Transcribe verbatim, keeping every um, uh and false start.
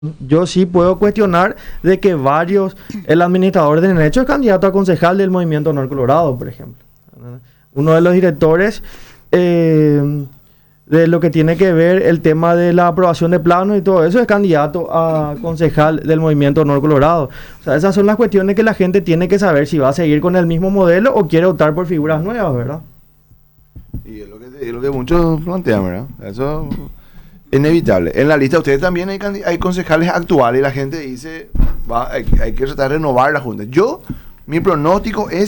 Yo sí puedo cuestionar de que varios, el administrador de derecho es candidato a concejal del Movimiento Honor Colorado, por ejemplo. Uno de los directores eh, de lo que tiene que ver el tema de la aprobación de planos y todo eso es candidato a concejal del Movimiento Honor Colorado. O sea, esas son las cuestiones que la gente tiene que saber si va a seguir con el mismo modelo o quiere optar por figuras nuevas, ¿verdad? Y es lo que, es lo que muchos plantean, ¿verdad? Eso es inevitable. En la lista de ustedes también hay, hay concejales actuales y la gente dice, va, hay, hay que tratar de renovar la Junta. Yo, mi pronóstico es